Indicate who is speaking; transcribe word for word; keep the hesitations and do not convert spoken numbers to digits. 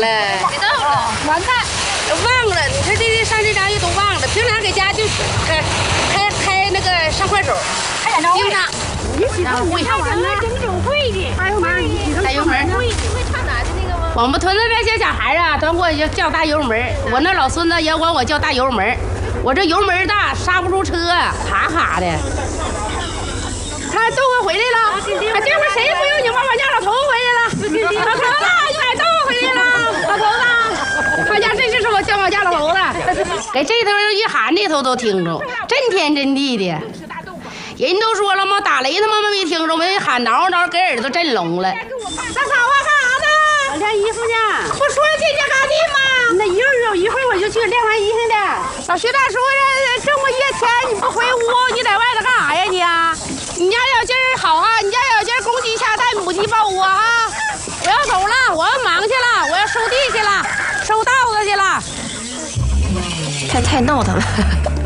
Speaker 1: 了？
Speaker 2: 别到了，
Speaker 1: 完蛋，忘了。你说这这上这张也都忘了。平常搁家就开开开那个上快手，
Speaker 2: 开演唱会
Speaker 1: 上，然后会
Speaker 2: 唱完了，整整会的。哎呦妈呀，
Speaker 1: 大油门。
Speaker 2: 会会唱男的那个吗？
Speaker 1: 我们屯子这些小孩啊，都管我叫大油门。我那老孙子也管我叫大油门。我这油门大，刹不住车，咔咔的。看豆腐回来了，这会儿谁也不用你们，我家老头子回来了。老头子，你买豆腐回来了，老头子。他家这就是我叫我家老头子，给这头一喊，那头都听着，真天真地的。人都说了嘛，打雷他妈没听着，没喊挠挠，给耳朵震聋了。大嫂啊，干啥呢？我晾衣服呢。不说这家干地吗？那一会儿有一会儿我就去晾完衣裳的。老徐大叔，这这么热天你不回屋，你在外头干啥呀你啊？你家小鸡儿好啊，你家小鸡儿公鸡下蛋，母鸡抱窝啊。我要走了，我要忙去了，我要收地去了，收稻子去了。
Speaker 2: 太太闹腾了。